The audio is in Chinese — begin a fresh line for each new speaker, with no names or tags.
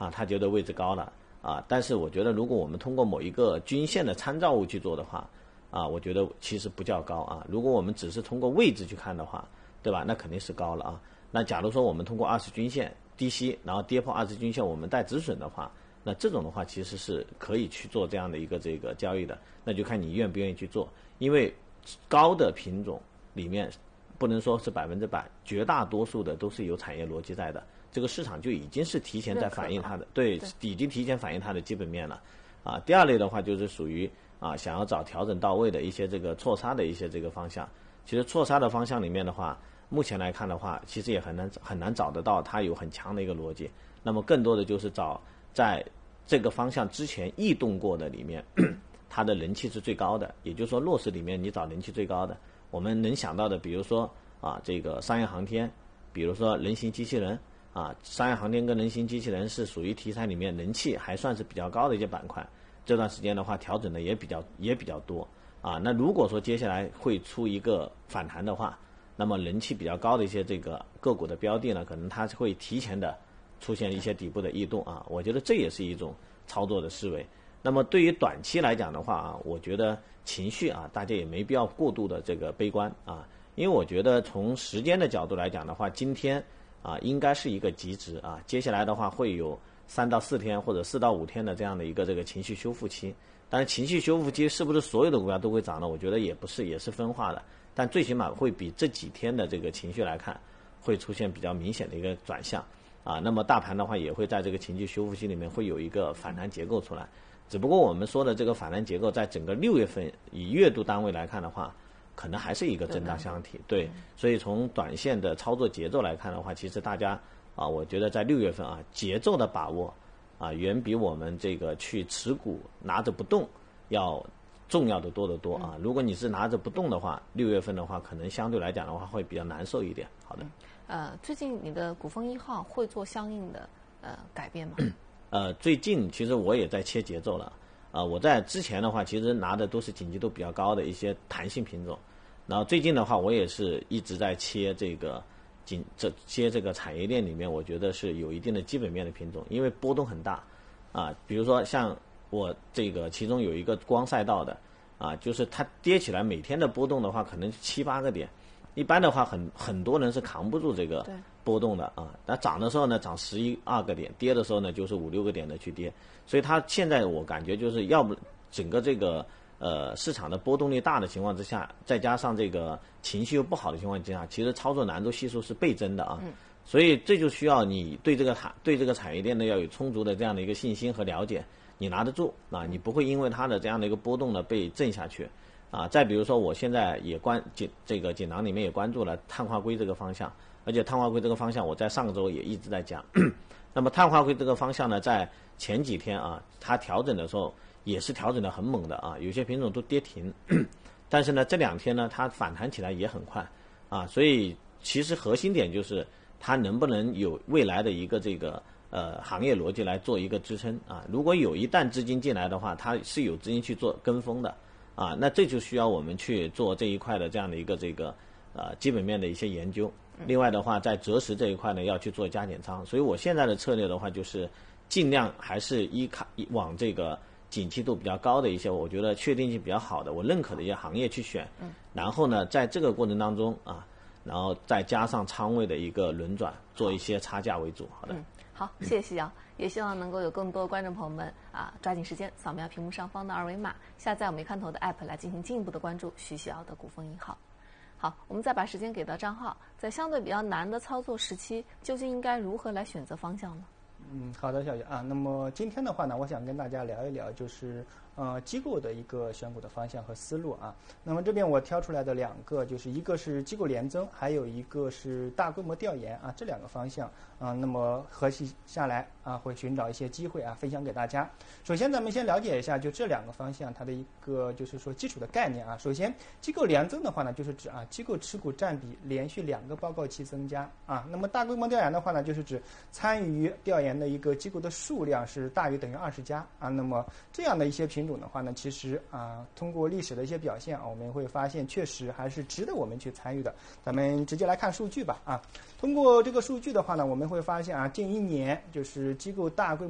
他觉得位置高了但是我觉得如果我们通过某一个均线的参照物去做的话我觉得其实不叫高如果我们只是通过位置去看的话，对吧？那肯定是高了那假如说我们通过20均线低吸，然后跌破20均线，我们带止损的话，那这种的话其实是可以去做这样的一个这个交易的，那就看你愿不愿意去做。因为高的品种里面不能说是100%，绝大多数的都是有产业逻辑在的，这个市场就已经是提前在反映它的，对，已经提前反映它的基本面了第二类的话就是属于想要找调整到位的一些这个错杀的一些这个方向。其实错杀的方向里面的话，目前来看的话，其实也很难找得到它有很强的一个逻辑。那么更多的就是找在这个方向之前异动过的里面，它的人气是最高的。也就是说，弱势里面你找人气最高的，我们能想到的，比如说这个商业航天，比如说人形机器人商业航天跟人形机器人是属于题材里面人气还算是比较高的一些板块。这段时间的话，调整的也比较多那如果说接下来会出一个反弹的话，那么人气比较高的一些这个个股的标的呢，可能它会提前的出现一些底部的异动我觉得这也是一种操作的思维。那么对于短期来讲的话我觉得情绪大家也没必要过度的这个悲观因为我觉得从时间的角度来讲的话，今天应该是一个极值接下来的话会有3到4天或者4到5天的这样的一个这个情绪修复期。当然情绪修复期是不是所有的股票都会涨呢？我觉得也不是，也是分化的，但最起码会比这几天的这个情绪来看会出现比较明显的一个转向那么大盘的话也会在这个情绪修复期里面会有一个反弹结构出来。只不过我们说的这个反弹结构在整个6月份以月度单位来看的话，可能还是一个震荡箱体。对，所以从短线的操作节奏来看的话，其实大家我觉得在6月份节奏的把握远比我们这个去持股拿着不动要重要的多得多如果你是拿着不动的话，6月份的话可能相对来讲的话会比较难受一点。好的。
最近你的股风1号会做相应的改变吗？
最近其实我也在切节奏了我在之前的话其实拿的都是景气度比较高的一些弹性品种，然后最近的话我也是一直在切这个这个产业链里面我觉得是有一定的基本面的品种，因为波动很大比如说像我这个其中有一个光赛道的就是它跌起来每天的波动的话可能7、8个点，一般的话很多人是扛不住这个波动的那涨的时候呢涨11、12个点，跌的时候呢就是5、6个点的去跌。所以它现在我感觉就是要不整个这个市场的波动力大的情况之下，再加上这个情绪又不好的情况之下，其实操作难度系数是倍增的所以这就需要你对这个产业链呢要有充足的这样的一个信心和了解，你拿得住你不会因为它的这样的一个波动呢被震下去再比如说我现在也这个锦囊里面也关注了碳化硅这个方向，而且碳化硅这个方向我在上个周也一直在讲那么碳化硅这个方向呢，在前几天它调整的时候也是调整的很猛的有些品种都跌停但是呢这2天呢它反弹起来也很快所以其实核心点就是它能不能有未来的一个这个行业逻辑来做一个支撑如果一旦资金进来的话，它是有资金去做跟风的那这就需要我们去做这一块的这样的一个这个基本面的一些研究。另外的话在择时这一块呢要去做加减仓，所以我现在的策略的话就是尽量还是往这个景气度比较高的一些我觉得确定性比较好的我认可的一些行业去选然后呢在这个过程当中然后再加上仓位的一个轮转，做一些差价为主。好的
好，谢谢徐瑶，也希望能够有更多观众朋友们抓紧时间扫描屏幕上方的2维码，下载我们一看头的 app 来进行进一步的关注徐瑶的股风1号。好，我们再把时间给到张浩，在相对比较难的操作时期，究竟应该如何来选择方向呢？
好的，小姐那么今天的话呢，我想跟大家聊一聊，就是机构的一个选股的方向和思路那么这边我挑出来的2个，就是一个是机构联增，还有一个是大规模调研这2个方向那么合计下来会寻找一些机会分享给大家。首先咱们先了解一下就这2个方向它的一个就是说基础的概念首先机构联增的话呢，就是指机构持股占比连续2个报告期增加那么大规模调研的话呢，就是指参与调研的一个机构的数量是大于等于20家那么这样的一些品种的话呢，其实通过历史的一些表现我们会发现确实还是值得我们去参与的。咱们直接来看数据吧通过这个数据的话呢，我们会发现近1年就是机构大规模